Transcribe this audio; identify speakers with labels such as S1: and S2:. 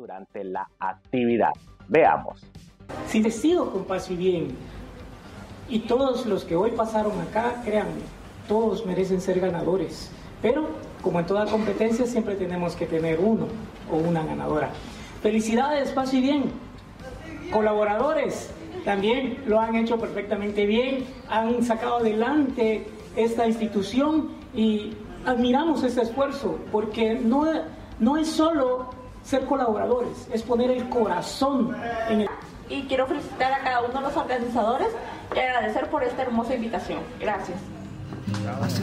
S1: durante la actividad. Veamos.
S2: Si decido con paz y bien, y todos los que hoy pasaron acá, créanme, todos merecen ser ganadores, pero como en toda competencia siempre tenemos que tener uno o una ganadora. Felicidades, paz y bien. Colaboradores también lo han hecho perfectamente bien, han sacado adelante esta institución y admiramos ese esfuerzo, porque no es solo ser colaboradores, es poner el corazón en el...
S3: Y quiero felicitar a cada uno de los organizadores y agradecer por esta hermosa invitación. Gracias.